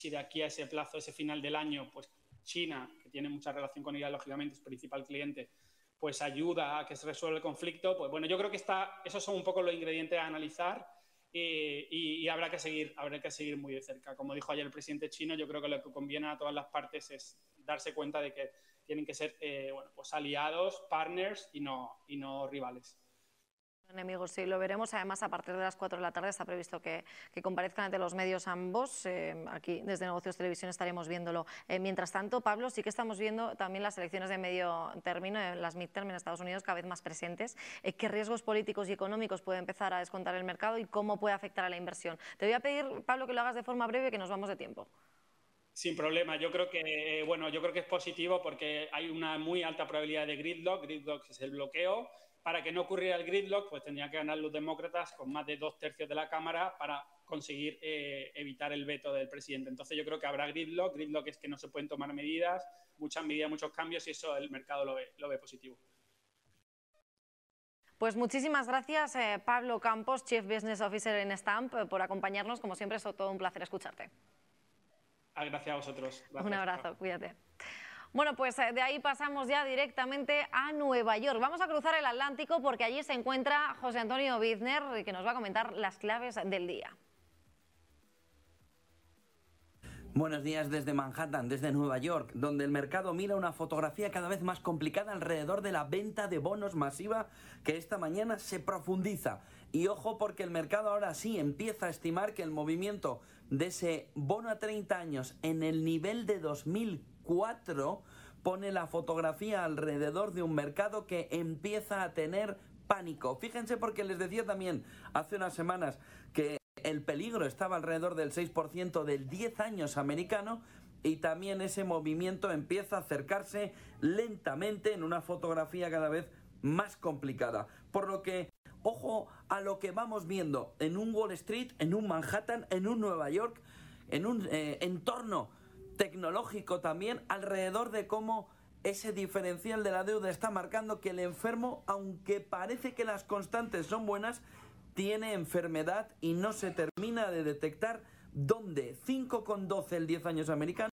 si de aquí a ese plazo, ese final del año, pues China, que tiene mucha relación con Irán, lógicamente, es principal cliente, pues ayuda a que se resuelva el conflicto. Pues bueno, yo creo que esos son un poco los ingredientes a analizar y habrá que seguir muy de cerca. Como dijo ayer el presidente chino, yo creo que lo que conviene a todas las partes es darse cuenta de que tienen que ser pues aliados, partners y no rivales. Enemigos, sí, lo veremos. Además, a partir de las 4 de la tarde está previsto que comparezcan ante los medios ambos. Aquí, desde Negocios Televisión, estaremos viéndolo. Mientras tanto, Pablo, sí que estamos viendo también las elecciones de medio término, las midterm en Estados Unidos, cada vez más presentes. ¿Qué riesgos políticos y económicos puede empezar a descontar el mercado y cómo puede afectar a la inversión? Te voy a pedir, Pablo, que lo hagas de forma breve, que nos vamos de tiempo. Sin problema. Yo creo que es positivo porque hay una muy alta probabilidad de gridlock. Gridlock es el bloqueo. Para que no ocurriera el gridlock, pues tendrían que ganar los demócratas con más de 2/3 de la Cámara para conseguir evitar el veto del presidente. Entonces yo creo que habrá gridlock. Gridlock es que no se pueden tomar medidas, muchos cambios, y eso el mercado lo ve positivo. Pues muchísimas gracias, Pablo Campos, Chief Business Officer en Stamp, por acompañarnos. Como siempre, es todo un placer escucharte. Gracias a vosotros. Gracias. Un abrazo, cuídate. Bueno, pues de ahí pasamos ya directamente a Nueva York. Vamos a cruzar el Atlántico porque allí se encuentra José Antonio Bizner, que nos va a comentar las claves del día. Buenos días desde Manhattan, desde Nueva York, donde el mercado mira una fotografía cada vez más complicada alrededor de la venta de bonos masiva que esta mañana se profundiza. Y ojo, porque el mercado ahora sí empieza a estimar que el movimiento de ese bono a 30 años en el nivel de 2004 pone la fotografía alrededor de un mercado que empieza a tener pánico. Fíjense, porque les decía también hace unas semanas que el peligro estaba alrededor del 6% del 10 años americano, y también ese movimiento empieza a acercarse lentamente en una fotografía cada vez más complicada. Por lo que, ojo a lo que vamos viendo en un Wall Street, en un Manhattan, en un Nueva York, en un entorno tecnológico también, alrededor de cómo ese diferencial de la deuda está marcando que el enfermo, aunque parece que las constantes son buenas, tiene enfermedad y no se termina de detectar dónde. 5,12 el 10 años americano,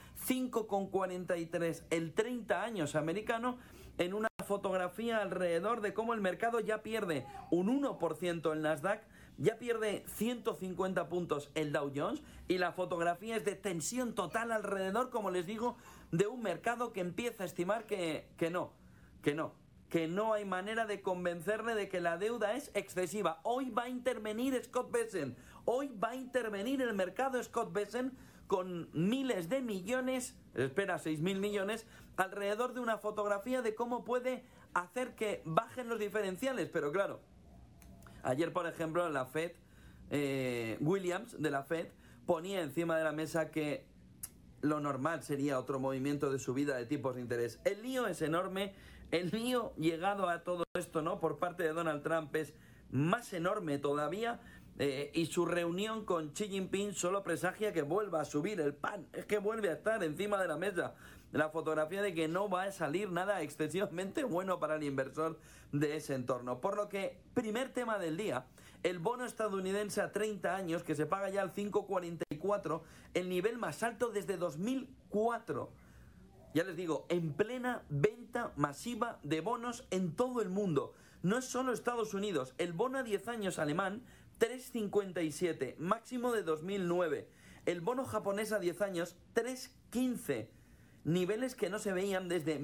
5,43 el 30 años americano, en una fotografía alrededor de cómo el mercado ya pierde un 1% el Nasdaq, ya pierde 150 puntos el Dow Jones, y la fotografía es de tensión total alrededor, como les digo, de un mercado que empieza a estimar que no hay manera de convencerle de que la deuda es excesiva. Hoy va a intervenir Scott Bessent, hoy va a intervenir el mercado Scott Bessent con miles de millones, espera, 6.000 millones, alrededor de una fotografía de cómo puede hacer que bajen los diferenciales. Pero claro, ayer, por ejemplo, la Fed, Williams de la Fed, ponía encima de la mesa que lo normal sería otro movimiento de subida de tipos de interés. El lío es enorme. El lío llegado a todo esto, ¿no?, por parte de Donald Trump es más enorme todavía, y su reunión con Xi Jinping solo presagia que vuelva a subir el pan. Es que vuelve a estar encima de la mesa la fotografía de que no va a salir nada excesivamente bueno para el inversor de ese entorno. Por lo que, primer tema del día, el bono estadounidense a 30 años, que se paga ya al 5,44, el nivel más alto desde 2004. Ya les digo, en plena venta masiva de bonos en todo el mundo. No es solo Estados Unidos. El bono a 10 años alemán, 3,57, máximo de 2009. El bono japonés a 10 años, 3,15. Niveles que no se veían desde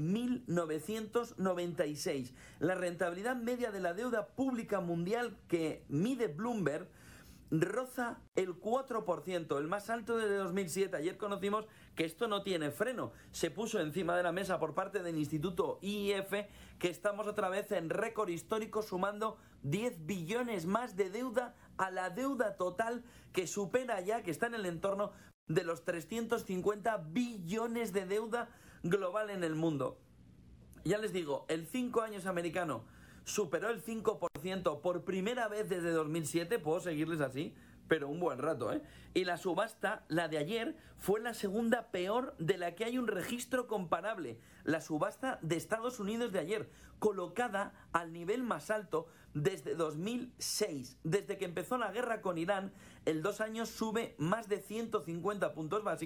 1996. La rentabilidad media de la deuda pública mundial que mide Bloomberg roza el 4%, el más alto desde 2007. Ayer conocimos que esto no tiene freno. Se puso encima de la mesa por parte del Instituto IIF que estamos otra vez en récord histórico, sumando 10 billones más de deuda a la deuda total, que supera ya, que está en el entorno de los 350 billones de deuda global en el mundo. Ya les digo, el 5 años americano superó el 5% por primera vez desde 2007, puedo seguirles así, pero un buen rato, ¿eh? Y la subasta, la de ayer, fue la segunda peor de la que hay un registro comparable. La subasta de Estados Unidos de ayer, colocada al nivel más alto desde 2006. Desde que empezó la guerra con Irán, el 2 años sube más de 150 puntos básicos.